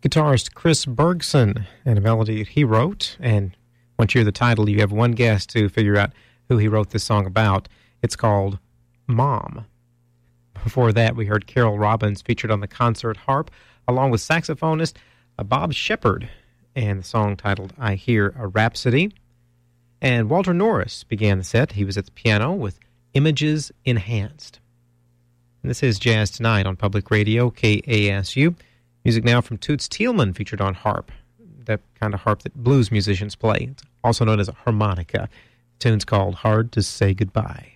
guitarist Chris Bergson and a melody he wrote. And once you hear the title, you have one guess to figure out who he wrote this song about. It's called Mom. Before that, we heard Carol Robbins featured on the concert harp, along with saxophonist Bob Shepard, and the song titled I Hear a Rhapsody. And Walter Norris began the set. He was at the piano with Images Enhanced. And this is Jazz Tonight on Public Radio, KASU. Music now from Toots Thielman, featured on harp, that kind of harp that blues musicians play. It's also known as a harmonica. The tune's called Hard to Say Goodbye.